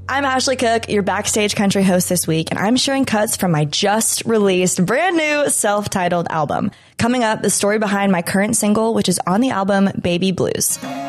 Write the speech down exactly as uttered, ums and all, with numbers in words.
I'm Ashley Cook, your Backstage Country host this week, and I'm sharing cuts from my just released brand new self-titled album. Coming up, the story behind my current single, which is on the album Baby Blues.